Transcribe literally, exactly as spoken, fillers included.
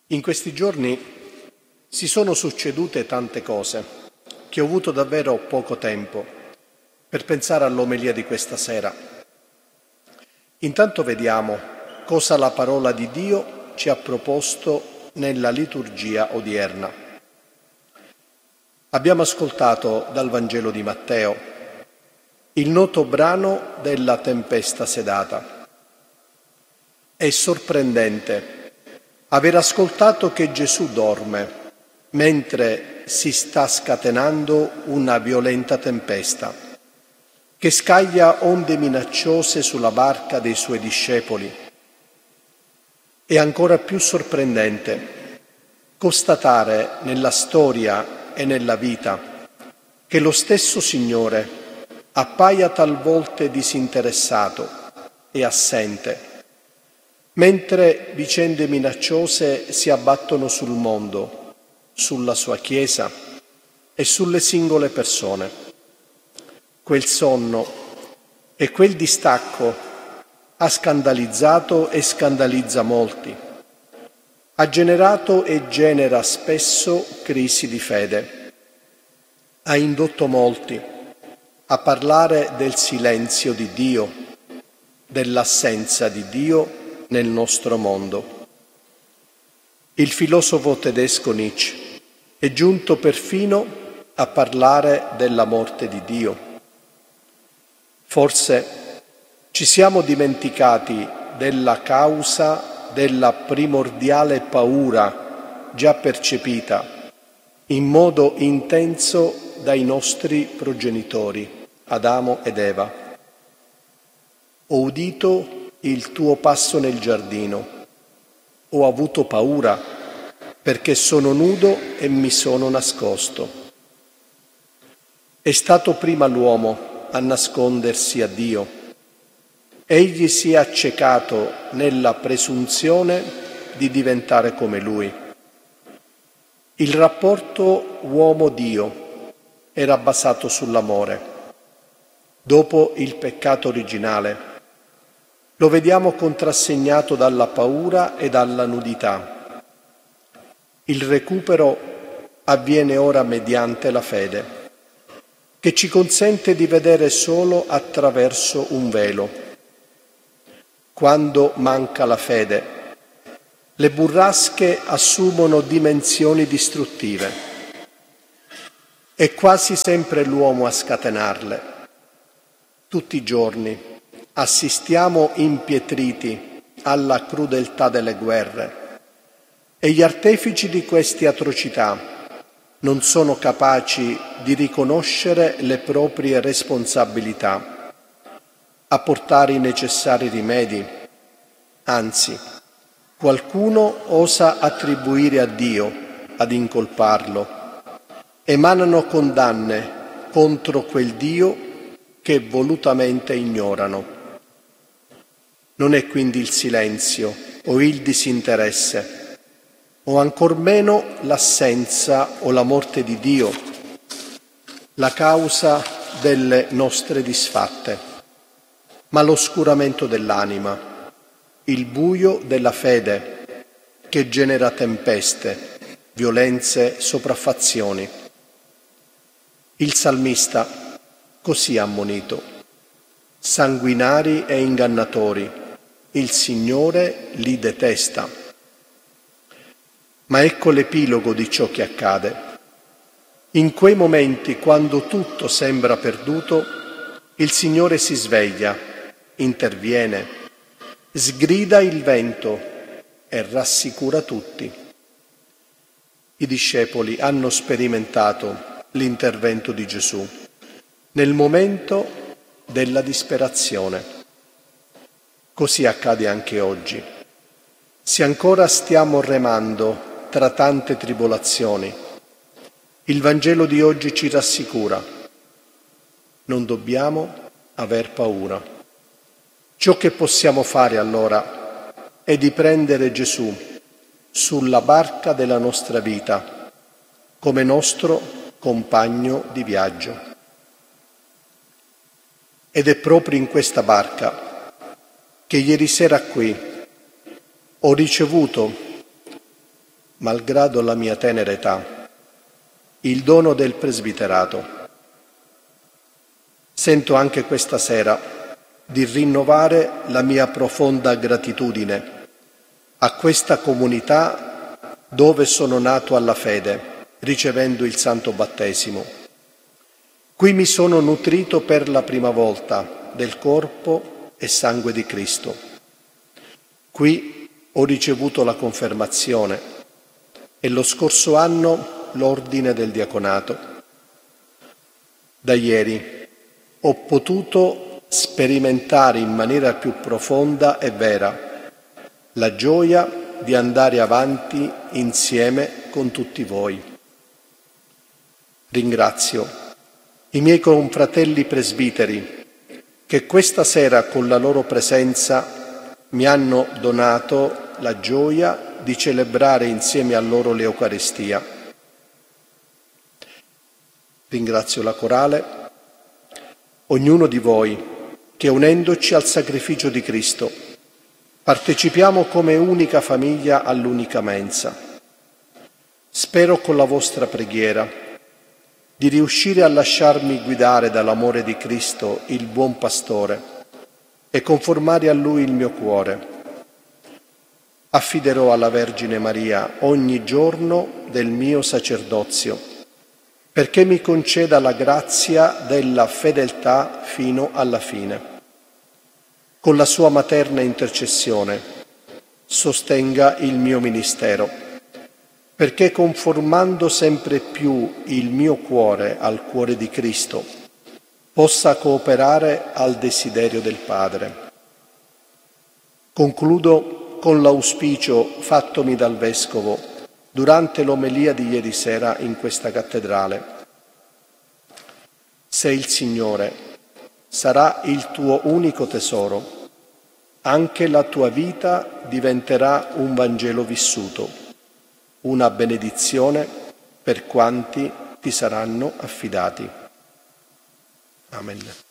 In questi giorni si sono succedute tante cose che ho avuto davvero poco tempo per pensare all'omelia di questa sera. Intanto vediamo cosa la parola di Dio ci ha proposto nella liturgia odierna. Abbiamo ascoltato dal Vangelo di Matteo il noto brano della tempesta sedata. È sorprendente aver ascoltato che Gesù dorme mentre si sta scatenando una violenta tempesta che scaglia onde minacciose sulla barca dei suoi discepoli. È ancora più sorprendente constatare nella storia e nella vita che lo stesso Signore appaia talvolta disinteressato e assente, mentre vicende minacciose si abbattono sul mondo, sulla sua Chiesa e sulle singole persone. Quel sonno e quel distacco ha scandalizzato e scandalizza molti, ha generato e genera spesso crisi di fede, ha indotto molti a parlare del silenzio di Dio, dell'assenza di Dio nel nostro mondo. Il filosofo tedesco Nietzsche è giunto perfino a parlare della morte di Dio. Forse ci siamo dimenticati della causa della primordiale paura già percepita in modo intenso dai nostri progenitori, Adamo ed Eva. Ho udito il tuo passo nel giardino, ho avuto paura perché sono nudo e mi sono nascosto. È stato prima l'uomo a nascondersi a Dio. Egli si è accecato nella presunzione di diventare come Lui. Il rapporto uomo-Dio era basato sull'amore. Dopo il peccato originale, lo vediamo contrassegnato dalla paura e dalla nudità. Il recupero avviene ora mediante la fede, che ci consente di vedere solo attraverso un velo. Quando manca la fede, le burrasche assumono dimensioni distruttive. È quasi sempre l'uomo a scatenarle. Tutti i giorni assistiamo impietriti alla crudeltà delle guerre e gli artefici di queste atrocità non sono capaci di riconoscere le proprie responsabilità, apportare i necessari rimedi. Anzi, qualcuno osa attribuire a Dio ad incolparlo. Emanano condanne contro quel Dio che volutamente ignorano. Non è quindi il silenzio o il disinteresse, o ancor meno l'assenza o la morte di Dio, la causa delle nostre disfatte, ma l'oscuramento dell'anima, il buio della fede che genera tempeste, violenze, sopraffazioni. Il salmista così ha ammonito: sanguinari e ingannatori, il Signore li detesta. Ma ecco l'epilogo di ciò che accade. In quei momenti, quando tutto sembra perduto, il Signore si sveglia, interviene, sgrida il vento e rassicura tutti. I discepoli hanno sperimentato l'intervento di Gesù nel momento della disperazione. Così accade anche oggi. Se ancora stiamo remando tra tante tribolazioni, il Vangelo di oggi ci rassicura. Non dobbiamo aver paura. Ciò che possiamo fare allora è di prendere Gesù sulla barca della nostra vita come nostro compagno di viaggio. Ed è proprio in questa barca che ieri sera qui ho ricevuto malgrado la mia tenera età, il dono del presbiterato. Sento anche questa sera di rinnovare la mia profonda gratitudine a questa comunità dove sono nato alla fede, ricevendo il Santo Battesimo. Qui mi sono nutrito per la prima volta del corpo e sangue di Cristo. Qui ho ricevuto la confermazione e lo scorso anno l'ordine del diaconato. Da ieri ho potuto sperimentare in maniera più profonda e vera la gioia di andare avanti insieme con tutti voi. Ringrazio i miei confratelli presbiteri che questa sera con la loro presenza mi hanno donato la gioia di celebrare insieme a loro l'Eucaristia. Ringrazio la corale, ognuno di voi che unendoci al sacrificio di Cristo partecipiamo come unica famiglia all'unica mensa. Spero con la vostra preghiera di riuscire a lasciarmi guidare dall'amore di Cristo, il buon pastore, e conformare a Lui il mio cuore. Affiderò alla Vergine Maria ogni giorno del mio sacerdozio, perché mi conceda la grazia della fedeltà fino alla fine. Con la sua materna intercessione sostenga il mio ministero, perché conformando sempre più il mio cuore al cuore di Cristo, possa cooperare al desiderio del Padre. Concludo con l'auspicio fattomi dal Vescovo durante l'omelia di ieri sera in questa cattedrale. Se il Signore sarà il tuo unico tesoro, anche la tua vita diventerà un Vangelo vissuto, una benedizione per quanti ti saranno affidati. Amen.